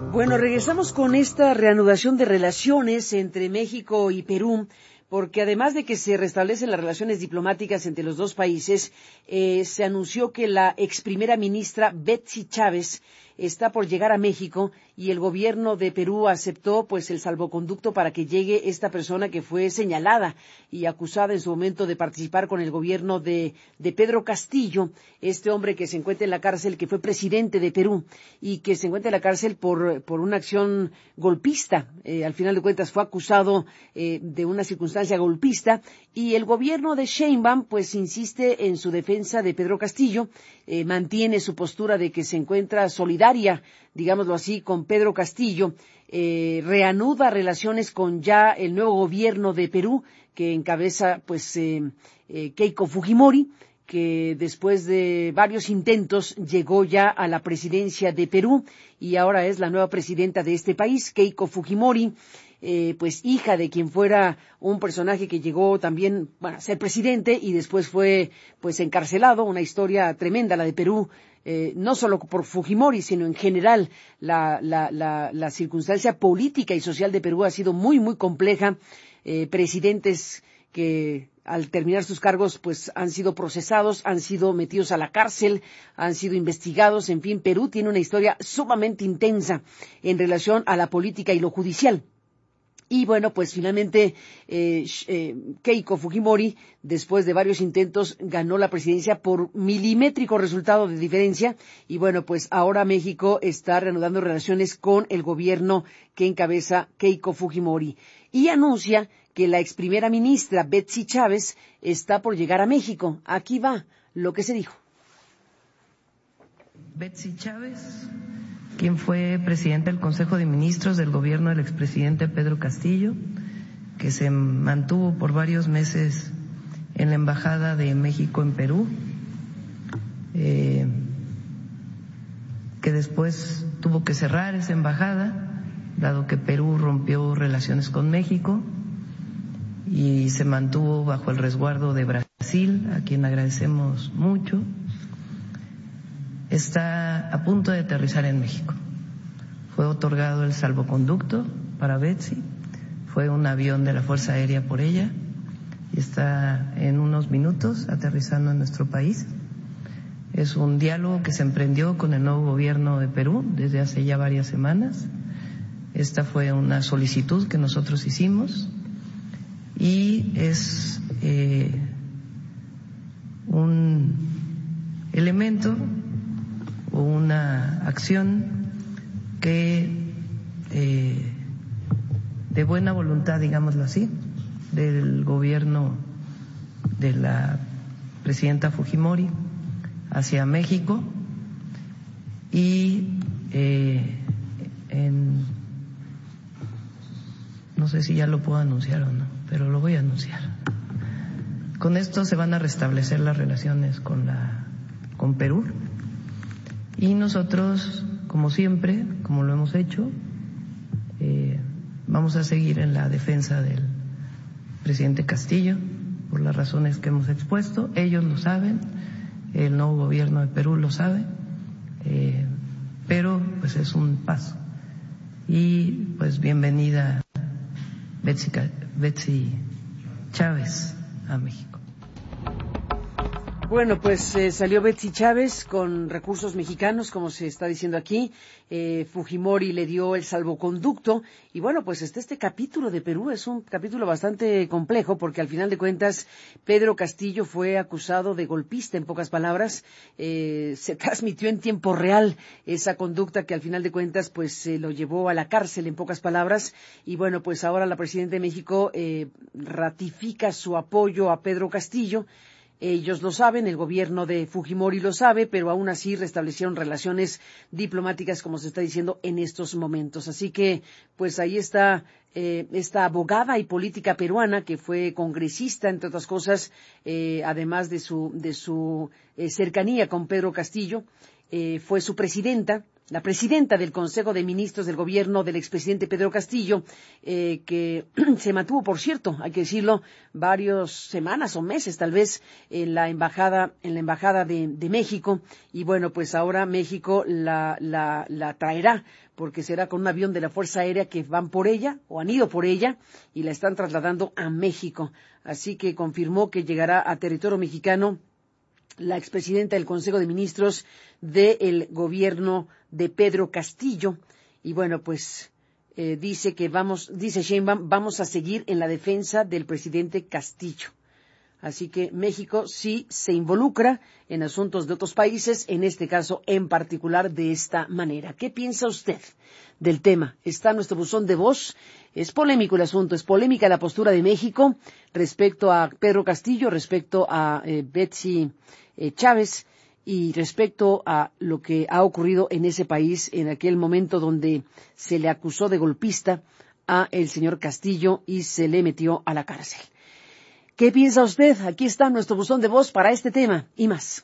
Bueno, regresamos con esta reanudación de relaciones entre México y Perú, porque además de que se restablecen las relaciones diplomáticas entre los dos países, se anunció que la ex primera ministra Betsy Chávez está por llegar a México y el gobierno de Perú aceptó pues el salvoconducto para que llegue esta persona que fue señalada y acusada en su momento de participar con el gobierno de Pedro Castillo, este hombre que se encuentra en la cárcel, que fue presidente de Perú y que se encuentra en la cárcel por una acción golpista. Al final de cuentas fue acusado de una circunstancia golpista y el gobierno de Sheinbaum pues insiste en su defensa de Pedro Castillo, mantiene su postura de que se encuentra solidaria, digámoslo así, con Pedro Castillo, reanuda relaciones con ya el nuevo gobierno de Perú que encabeza pues Keiko Fujimori, que después de varios intentos llegó ya a la presidencia de Perú y ahora es la nueva presidenta de este país, Keiko Fujimori, pues hija de quien fuera un personaje que llegó también a ser presidente y después fue pues encarcelado, una historia tremenda la de Perú, no solo por Fujimori, sino en general la circunstancia política y social de Perú ha sido muy, muy compleja, presidentes que al terminar sus cargos pues han sido procesados, han sido metidos a la cárcel, han sido investigados, en fin, Perú tiene una historia sumamente intensa en relación a la política y lo judicial. Y bueno, pues finalmente Keiko Fujimori, después de varios intentos, ganó la presidencia por milimétrico resultado de diferencia. Y bueno, pues ahora México está reanudando relaciones con el gobierno que encabeza Keiko Fujimori. Y anuncia que la ex primera ministra Betsy Chávez está por llegar a México. Aquí va lo que se dijo. Betsy Chávez, quien fue presidenta del Consejo de Ministros del gobierno del expresidente Pedro Castillo, que se mantuvo por varios meses en la Embajada de México en Perú, que después tuvo que cerrar esa embajada, dado que Perú rompió relaciones con México y se mantuvo bajo el resguardo de Brasil, a quien agradecemos mucho. Está a punto de aterrizar en México. Fue otorgado el salvoconducto para Betsy, fue un avión de la Fuerza Aérea por ella y está en unos minutos aterrizando en nuestro país. Es un diálogo que se emprendió con el nuevo gobierno de Perú desde hace ya varias semanas. Esta fue una solicitud que nosotros hicimos y es un elemento o una acción que de buena voluntad, digámoslo así, del gobierno de la presidenta Fujimori hacia México y no sé si ya lo puedo anunciar o no, pero lo voy a anunciar. Con esto se van a restablecer las relaciones con Perú y nosotros, como siempre, como lo hemos hecho, vamos a seguir en la defensa del presidente Castillo por las razones que hemos expuesto. Ellos lo saben, el nuevo gobierno de Perú lo sabe, pero pues es un paso. Y pues bienvenida Betsy Chávez a México. Bueno, pues salió Betsy Chávez con recursos mexicanos, como se está diciendo aquí. Fujimori le dio el salvoconducto. Y bueno, pues este capítulo de Perú es un capítulo bastante complejo porque al final de cuentas Pedro Castillo fue acusado de golpista, en pocas palabras. Se transmitió en tiempo real esa conducta que al final de cuentas pues lo llevó a la cárcel, en pocas palabras. Y bueno, pues ahora la presidenta de México ratifica su apoyo a Pedro Castillo. Ellos lo saben, el gobierno de Fujimori lo sabe, pero aún así restablecieron relaciones diplomáticas, como se está diciendo, en estos momentos. Así que, pues ahí está esta abogada y política peruana que fue congresista, entre otras cosas, además de su cercanía con Pedro Castillo, fue su presidenta la presidenta del Consejo de Ministros del gobierno del expresidente Pedro Castillo, que se mantuvo, por cierto, hay que decirlo, varias semanas o meses tal vez en la embajada de México, y bueno, pues ahora México la traerá, porque será con un avión de la Fuerza Aérea que van por ella, o han ido por ella, y la están trasladando a México. Así que confirmó que llegará a territorio mexicano la expresidenta del Consejo de Ministros del gobierno de Pedro Castillo. Y bueno, pues dice Sheinbaum, vamos a seguir en la defensa del presidente Castillo. Así que México sí se involucra en asuntos de otros países, en este caso en particular de esta manera. ¿Qué piensa usted del tema? Está en nuestro buzón de voz. Es polémico el asunto, es polémica la postura de México respecto a Pedro Castillo, respecto a Betsy Chávez y respecto a lo que ha ocurrido en ese país en aquel momento donde se le acusó de golpista a el señor Castillo y se le metió a la cárcel. ¿Qué piensa usted? Aquí está nuestro buzón de voz para este tema y más.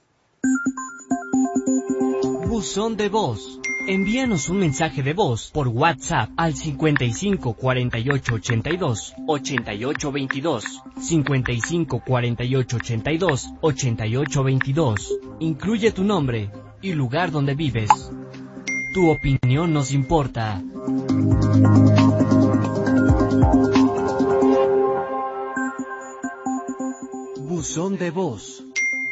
Buzón de voz. Envíanos un mensaje de voz por WhatsApp al 55 48 82 88 22, 55 48 82 88 22. Incluye tu nombre y lugar donde vives. Tu opinión nos importa. Buzón de voz.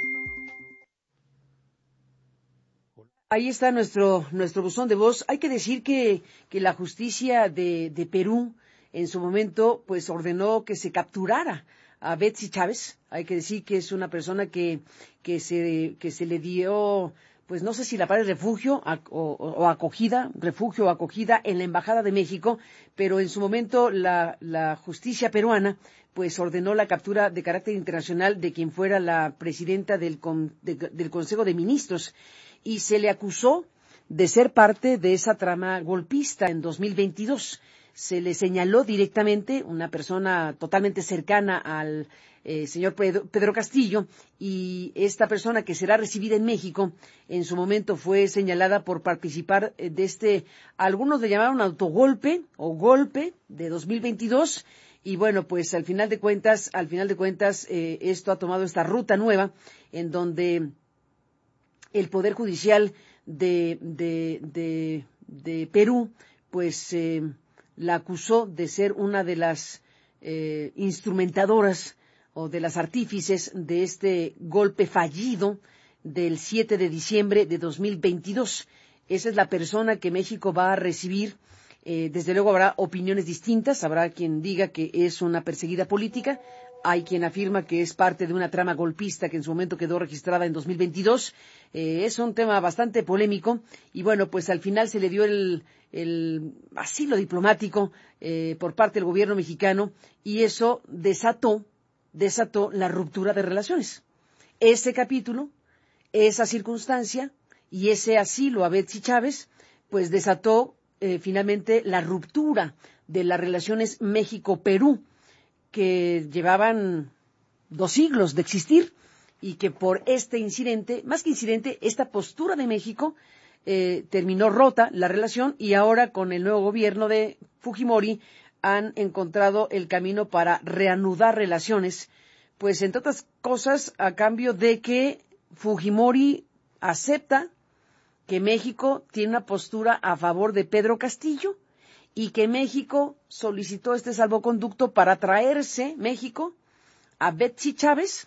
Ahí está nuestro buzón de voz. Hay que decir que la justicia de Perú en su momento pues ordenó que se capturara a Betsy Chávez. Hay que decir que es una persona que se le dio, pues no sé si la palabra es refugio o acogida, refugio o acogida en la Embajada de México, pero en su momento la justicia peruana pues ordenó la captura de carácter internacional de quien fuera la presidenta del Consejo de Ministros, y se le acusó de ser parte de esa trama golpista en 2022. Se le señaló directamente, una persona totalmente cercana al señor Pedro Castillo, y esta persona que será recibida en México, en su momento fue señalada por participar de algunos le llamaron autogolpe o golpe de 2022, y bueno, pues al final de cuentas, esto ha tomado esta ruta nueva, en donde el Poder Judicial de Perú, pues la acusó de ser una de las instrumentadoras o de las artífices de este golpe fallido del 7 de diciembre de 2022. Esa es la persona que México va a recibir. Desde luego habrá opiniones distintas, habrá quien diga que es una perseguida política, hay quien afirma que es parte de una trama golpista que en su momento quedó registrada en 2022. Es un tema bastante polémico y bueno, pues al final se le dio el asilo diplomático por parte del gobierno mexicano, y eso desató la ruptura de relaciones. Ese capítulo, esa circunstancia y ese asilo a Betsy Chávez, pues desató finalmente la ruptura de las relaciones México-Perú, que llevaban 2 siglos de existir, y que por este incidente, más que incidente, esta postura de México, terminó rota la relación, y ahora con el nuevo gobierno de Fujimori han encontrado el camino para reanudar relaciones, pues entre otras cosas a cambio de que Fujimori acepta que México tiene una postura a favor de Pedro Castillo, y que México solicitó este salvoconducto para traerse México a Betsy Chávez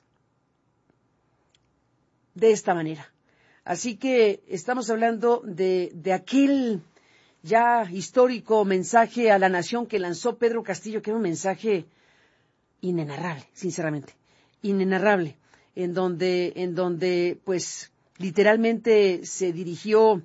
de esta manera. Así que estamos hablando de aquel ya histórico mensaje a la nación que lanzó Pedro Castillo, que era un mensaje inenarrable, sinceramente, inenarrable, en donde pues literalmente se dirigió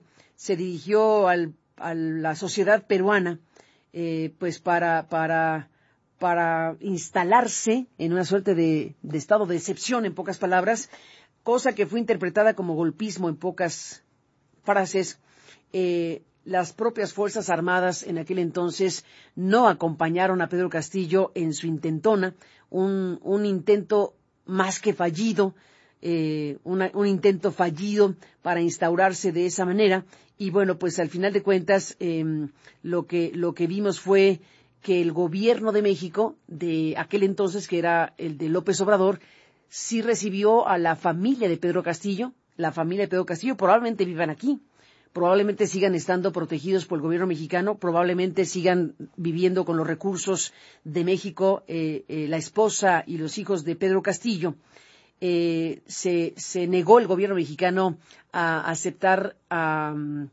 a la sociedad peruana, pues para instalarse en una suerte de estado de excepción, en pocas palabras, cosa que fue interpretada como golpismo en pocas frases. Las propias Fuerzas Armadas en aquel entonces no acompañaron a Pedro Castillo en su intentona, un intento más que fallido, un intento fallido para instaurarse de esa manera. Y bueno, pues al final de cuentas, lo que vimos fue que el gobierno de México, de aquel entonces, que era el de López Obrador, sí recibió a la familia de Pedro Castillo. La familia de Pedro Castillo probablemente vivan aquí, probablemente sigan estando protegidos por el gobierno mexicano, probablemente sigan viviendo con los recursos de México, la esposa y los hijos de Pedro Castillo. Se negó el gobierno mexicano a aceptar a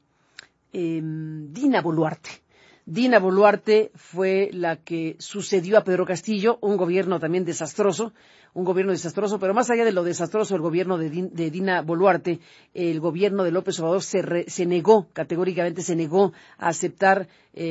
Dina Boluarte. Dina Boluarte fue la que sucedió a Pedro Castillo, un gobierno también desastroso, pero más allá de lo desastroso el gobierno de Dina Boluarte, el gobierno de López Obrador categóricamente se negó a aceptar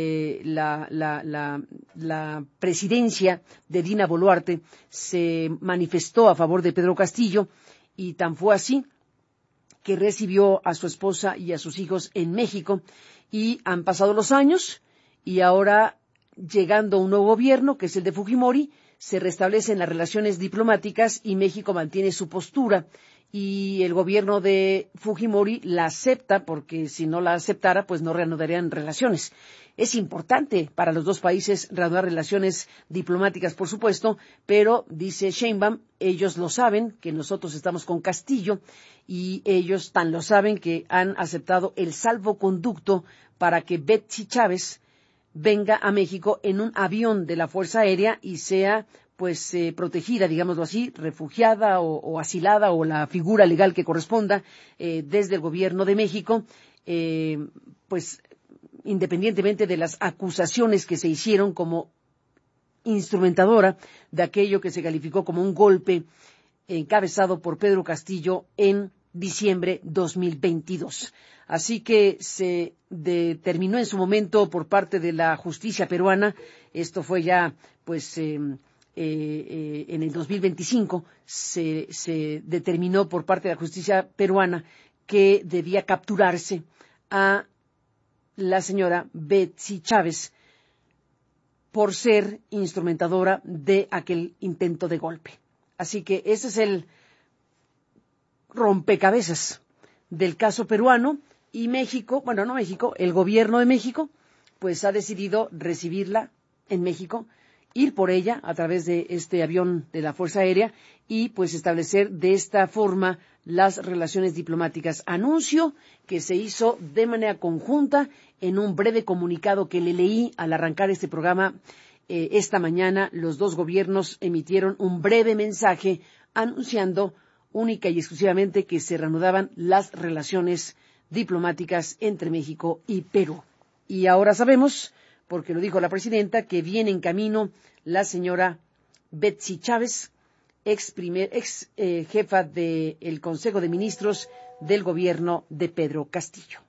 la presidencia de Dina Boluarte, se manifestó a favor de Pedro Castillo, y tan fue así que recibió a su esposa y a sus hijos en México, y han pasado los años, y ahora, llegando un nuevo gobierno, que es el de Fujimori, se restablecen las relaciones diplomáticas y México mantiene su postura. Y el gobierno de Fujimori la acepta, porque si no la aceptara, pues no reanudarían relaciones. Es importante para los dos países reanudar relaciones diplomáticas, por supuesto, pero, dice Sheinbaum, ellos lo saben, que nosotros estamos con Castillo, y ellos tan lo saben que han aceptado el salvoconducto para que Betsy Chávez venga a México en un avión de la Fuerza Aérea y sea protegida, digámoslo así, refugiada o asilada, o la figura legal que corresponda, desde el gobierno de México, independientemente de las acusaciones que se hicieron como instrumentadora de aquello que se calificó como un golpe encabezado por Pedro Castillo en diciembre 2022. Así que se determinó en su momento por parte de la justicia peruana, esto fue ya en el 2025, se determinó por parte de la justicia peruana que debía capturarse a la señora Betsy Chávez por ser instrumentadora de aquel intento de golpe. Así que ese es el rompecabezas del caso peruano, y México, el gobierno de México, pues ha decidido recibirla en México, ir por ella a través de este avión de la Fuerza Aérea y pues establecer de esta forma las relaciones diplomáticas. Anuncio que se hizo de manera conjunta en un breve comunicado que le leí al arrancar este programa. Esta mañana los dos gobiernos emitieron un breve mensaje anunciando única y exclusivamente que se reanudaban las relaciones diplomáticas entre México y Perú. Y ahora sabemos, porque lo dijo la presidenta, que viene en camino la señora Betsy Chávez, ex jefa del Consejo de Ministros del gobierno de Pedro Castillo.